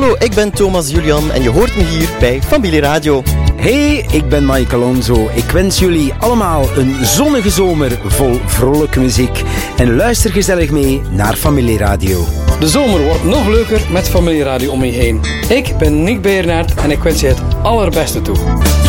Hallo, ik ben Thomas Julian en je hoort me hier bij Familie Radio. Hey, ik ben Mike Alonso. Ik wens jullie allemaal een zonnige zomer vol vrolijke muziek. En luister gezellig mee naar Familie Radio. De zomer wordt nog leuker met Familie Radio om je heen. Ik ben Nick Beernaert en ik wens je het allerbeste toe.